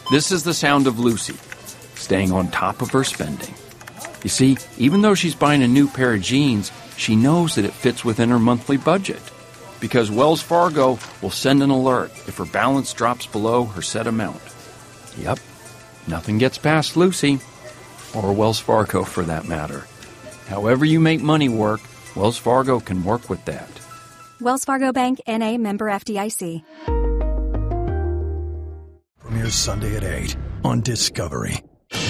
This is the sound of Lucy, staying on top of her spending. You see, even though she's buying a new pair of jeans, she knows that it fits within her monthly budget. Because Wells Fargo will send an alert if her balance drops below her set amount. Yep, nothing gets past Lucy, or Wells Fargo for that matter. However you make money work, Wells Fargo can work with that. Wells Fargo Bank, N.A., member FDIC. Premieres Sunday at 8 on Discovery.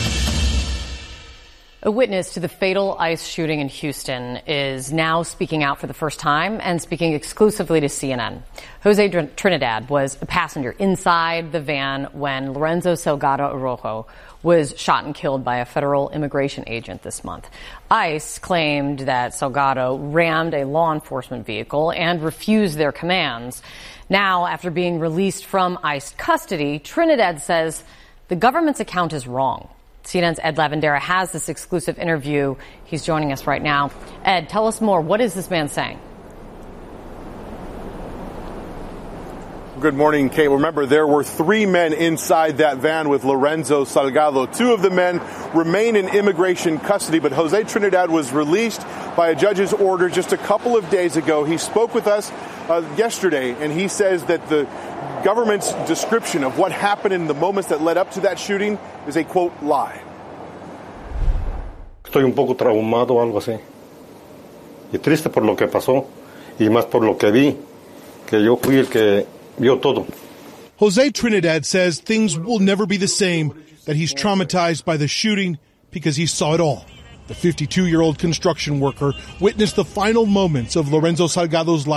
A witness to the fatal ICE shooting in Houston is now speaking out for the first time and speaking exclusively to CNN. Jose Trinidad was a passenger inside the van when Lorenzo Salgado Arrojo was shot and killed by a federal immigration agent this month. ICE claimed that Salgado rammed a law enforcement vehicle and refused their commands. Now, after being released from ICE custody, Trinidad says the government's account is wrong. CNN's Ed Lavandera has this exclusive interview. He's joining us right now. Ed, tell us more. What is this man saying? Good morning, Kate. Remember, there were 3 men inside that van with Lorenzo Salgado. 2 of the men remain in immigration custody, but Jose Trinidad was released by a judge's order just a couple of days ago. He spoke with us yesterday, and he says that the government's description of what happened in the moments that led up to that shooting is a, quote, lie. Estoy un poco traumado o algo así. Y triste por lo que pasó y más por lo que vi, que yo fui el que vio todo. Jose Trinidad says things will never be the same, that he's traumatized by the shooting because he saw it all. The 52-year-old construction worker witnessed the final moments of Lorenzo Salgado's life.